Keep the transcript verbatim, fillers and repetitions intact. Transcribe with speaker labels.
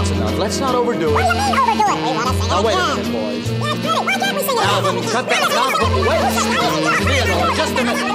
Speaker 1: that's enough. Let's not overdo it.
Speaker 2: What do you mean overdo it? We want to sing
Speaker 1: Now, wait a
Speaker 2: again.
Speaker 1: minute, boys.
Speaker 2: Yeah, get it. Why can't we sing it?
Speaker 1: Alvin, cut that. Now, wait. Theodore, just a minute.